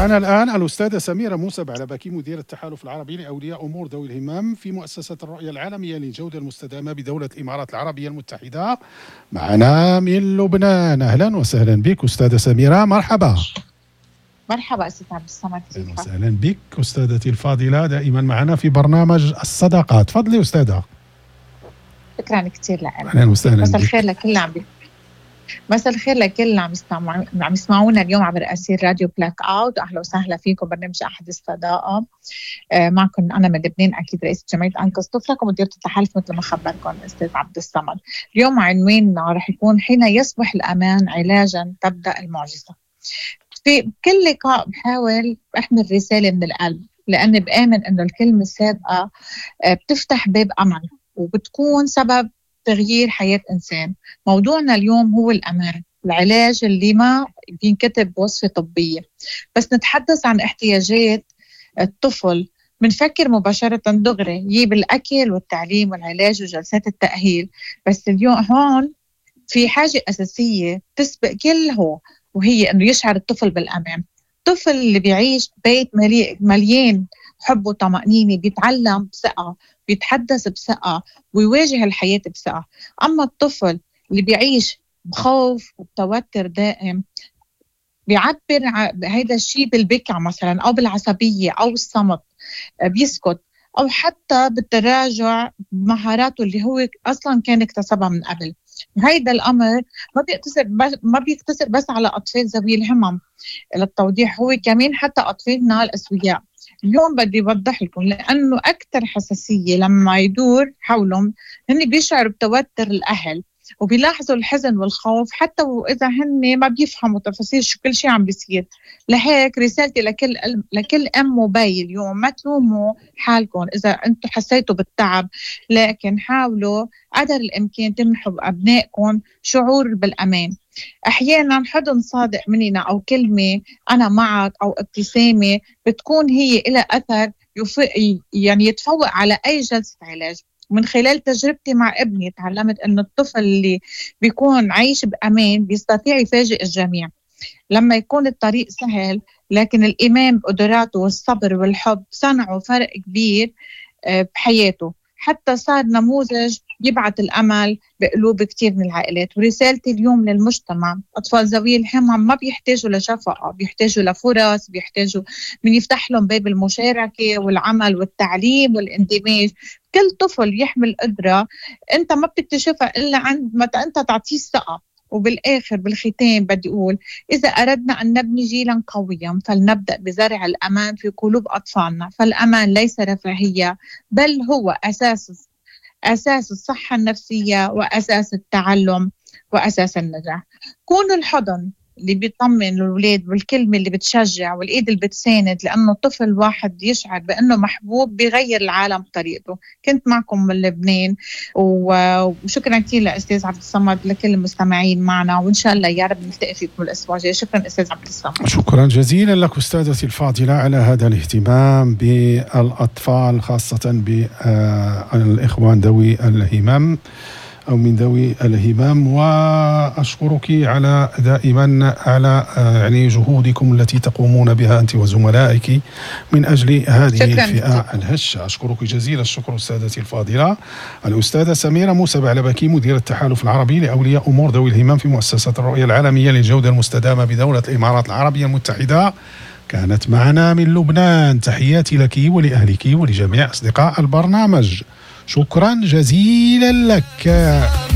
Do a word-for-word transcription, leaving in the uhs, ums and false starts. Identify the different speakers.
Speaker 1: معنا الآن الأستاذة سميرة موسى بعلبكي، مدير التحالف العربي لأولياء أمور ذوي الهمم في مؤسسة الرؤية العالمية للجودة المستدامة بدولة الإمارات العربية المتحدة، معنا من لبنان. أهلا وسهلا بك أستاذة سميرة، مرحبا.
Speaker 2: مرحبا أستاذ عبد الصمد.
Speaker 1: أهلا وسهلا بك أستاذتي الفاضلة، دائما معنا في برنامج الصداقات. تفضلي أستاذة.
Speaker 2: شكرا كثير لك.
Speaker 1: أهلا وسهلا.
Speaker 2: مساء الخير لكل اللي عم مساء الخير لكل اللي عم يسمعوا عم يسمعونا اليوم عبر أسير راديو بلاك أوت. أهلا وسهلا فيكم برنامج أحد الصداقة. آه معكم أنا من لبنان أكيد رئيس جمعية أنقذ طفلك ومديرة التحالف مثل ما خبركم أستاذ عبد الصمد. اليوم عنواننا رح يكون حين يصبح الأمان علاجا تبدأ المعجزة. في كل لقاء بحاول أحمل رسالة من القلب، لأني بآمن أنه الكلمة السابقة بتفتح باب أمل وبتكون سبب تغيير حياة إنسان. موضوعنا اليوم هو الأمان، العلاج اللي ما بينكتب بوصفة طبية، بس نتحدث عن احتياجات الطفل. منفكر مباشرة دغري يجيب الأكل والتعليم والعلاج وجلسات التأهيل، بس اليوم هون في حاجة أساسية تسبق كل هو، وهي أنه يشعر الطفل بالأمان. الطفل اللي بيعيش بيت مليان حب وطمأنينة بيتعلم بثقة، بيتحدث بثقة، ويواجه الحياة بثقة. أما الطفل اللي بيعيش بخوف وبتوتر دائم بيعبر هيدا الشيء بالبكا مثلا، أو بالعصبية أو الصمت، بيسكت، أو حتى بالتراجع بمهاراته اللي هو أصلا كان اكتسبها من قبل. هيدا الأمر ما بيقتصر بس ما بيقتصر بس على أطفال ذوي الهمم. للتوضيح هو كمان حتى أطفالنا الأسوياء. اليوم بدي أوضح لكم، لأنه أكثر حساسية لما يدور حولهم هن بيشعروا بتوتر الأهل وبيلاحظوا الحزن والخوف حتى وإذا هن ما بيفهموا تفاصيل شو كل شيء عم بيصير. لهيك رسالتي لكل لكل أم وبي اليوم، ما تلوموا حالكم إذا أنتم حسيتوا بالتعب، لكن حاولوا قدر الإمكان تمنحوا بأبنائكم شعور بالأمان. أحيانا حضن صادق مننا أو كلمة أنا معك أو ابتسامة بتكون هي إلى أثر يعني يتفوق على أي جلسة علاج. ومن خلال تجربتي مع ابني تعلمت أن الطفل اللي بيكون عايش بأمان بيستطيع يفاجئ الجميع لما يكون الطريق سهل، لكن الإيمان بقدراته والصبر والحب صنعوا فرق كبير بحياته، حتى صار نموذج يبعث الأمل بقلوب كتير من العائلات. ورسالتي اليوم للمجتمع، أطفال ذوي الهمم ما بيحتاجوا لشفقة، بيحتاجوا لفرص، بيحتاجوا من يفتح لهم باب المشاركة والعمل والتعليم والاندماج. كل طفل يحمل قدرة أنت ما بتكتشفها إلا عندما أنت تعطيه الثقة. وبالآخر بالختام بدي أقول، إذا أردنا أن نبني جيلا قويا فلنبدأ بزرع الأمان في قلوب أطفالنا. فالأمان ليس رفاهية، بل هو أساس أساس الصحة النفسية وأساس التعلم وأساس النجاح. كونوا الحضن اللي بيطمن الأولاد والكلمة اللي بتشجع والإيد اللي بتساند، لأنه طفل واحد يشعر بأنه محبوب بيغير العالم بطريقته. كنت معكم من لبنان، وشكرا كثير لأستاذ عبد الصمد لكل المستمعين معنا، وإن شاء الله يا رب نلتقي فيكم الأسبوع الجاي. شكرا أستاذ عبد الصمد.
Speaker 1: شكرا جزيلا لك أستاذتي الفاضلة على هذا الاهتمام بالأطفال، خاصة بالإخوان ذوي الهمم أو من ذوي الهمم. وأشكرك على دائما على يعني جهودكم التي تقومون بها أنت وزملائك من أجل هذه الفئة الهشة. أشكرك جزيل الشكر أستاذتي الفاضلة الأستاذة سميرة موسى بعلبكي، مديرة التحالف العربي لأولياء أمور ذوي الهمم في مؤسسة الرؤية العالمية للجودة المستدامة بدولة الإمارات العربية المتحدة، كانت معنا من لبنان. تحياتي لك ولأهلك ولجميع أصدقاء البرنامج. شكرا جزيلا لك.